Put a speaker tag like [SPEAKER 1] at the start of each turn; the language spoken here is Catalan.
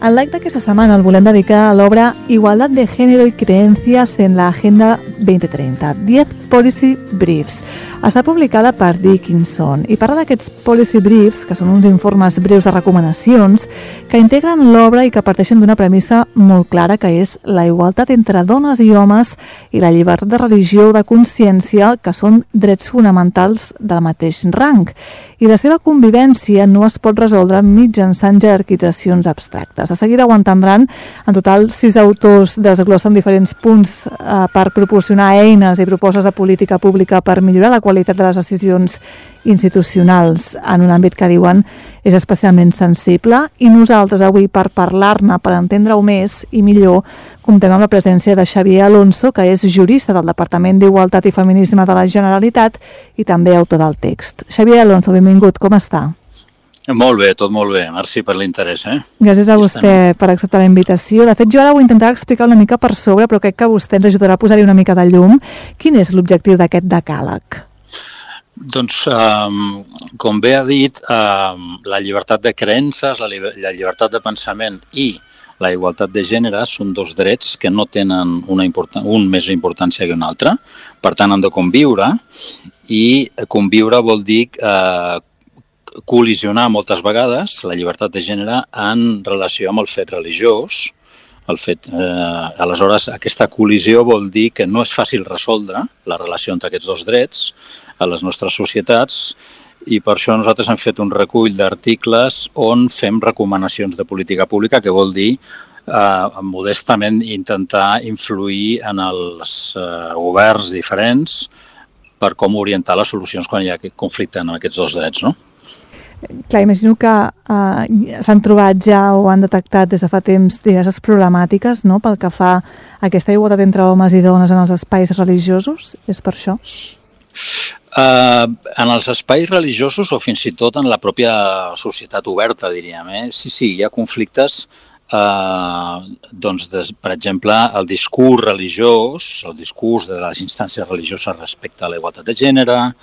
[SPEAKER 1] El live d'aquesta setmana el volem dedicar a l'obra Igualdad de Género y Creencias en la Agenda 2030, 10 Policy Briefs. Està publicada per Dickinson i parla d'aquests Policy Briefs, que són uns informes breus de recomanacions, que integren l'obra i que parteixen d'una premissa molt clara, que és la igualtat entre dones i homes i la llibertat de religió o de consciència, que són drets fonamentals del mateix rang. I la seva convivència no es pot resoldre mitjançant jerarquitzacions abstractes. De seguida ho entendran. En total, 6 autors desglossen diferents punts per proporcionar eines i propostes de política pública per millorar la qualitat de les decisions institucionals en un àmbit que diuen és especialment sensible, i nosaltres avui, per parlar-ne, per entendre-ho més i millor, comptem amb la presència de Xavier Alonso, que és jurista del Departament d'Igualtat i Feminisme de la Generalitat i també autor del text. Xavier Alonso, benvingut, com està?
[SPEAKER 2] Molt bé, tot molt bé. Merci per l'interès.
[SPEAKER 1] Gràcies a vostè per acceptar la invitació. De fet, jo ara ho intentaré explicar una mica per sobre, però crec que vostè ens ajudarà a posar-hi una mica de llum. Quin és l'objectiu d'aquest decàleg?
[SPEAKER 2] Doncs, com bé ha dit, la llibertat de creences, la llibertat de pensament i la igualtat de gènere són dos drets que no tenen un més importància que un altre. Per tant, han de conviure, i conviure vol dir col·lisionar moltes vegades la llibertat de gènere en relació amb el fet religiós. Aleshores, aquesta col·lisió vol dir que no és fàcil resoldre la relació entre aquests dos drets a les nostres societats, i per això nosaltres hem fet un recull d'articles on fem recomanacions de política pública, que vol dir modestament intentar influir en els governs diferents per com orientar les solucions quan hi ha aquest conflicte en aquests dos drets, no?
[SPEAKER 1] Clar, imagino que s'han trobat ja o han detectat des de fa temps diverses problemàtiques, no?, pel que fa a aquesta igualtat entre homes i dones en els espais religiosos. És per això?
[SPEAKER 2] En els espais religiosos o fins i tot en la pròpia societat oberta, diríem. Sí, hi ha conflictes. Per exemple, el discurs religiós, el discurs de les instàncies religioses respecte a la igualtat de gènere,